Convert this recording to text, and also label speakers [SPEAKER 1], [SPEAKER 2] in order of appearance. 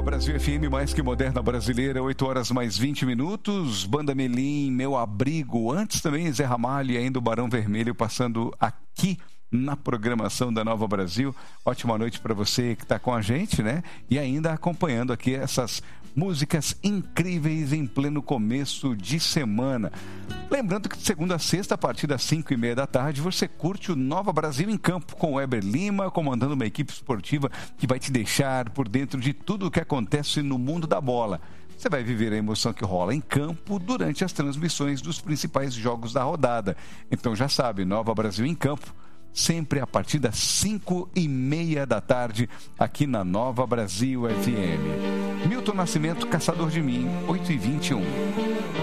[SPEAKER 1] Brasil FM, mais que moderna brasileira, 8 horas mais 20 minutos. Banda Melim, Meu Abrigo. Antes também Zé Ramalho e ainda o Barão Vermelho passando aqui na programação da Nova Brasil. Ótima noite para você que está com a gente, né? E ainda acompanhando aqui essas músicas incríveis em pleno começo de semana. Lembrando que de segunda a sexta, a partir das 5h30 da tarde, você curte o Nova Brasil em Campo, com o Weber Lima, comandando uma equipe esportiva que vai te deixar por dentro de tudo o que acontece no mundo da bola. Você vai viver a emoção que rola em campo durante as transmissões dos principais jogos da rodada. Então já sabe, Nova Brasil em Campo, sempre a partir das 5h30 da tarde, aqui na Nova Brasil FM. Milton Nascimento, Caçador de Mim, 8h21.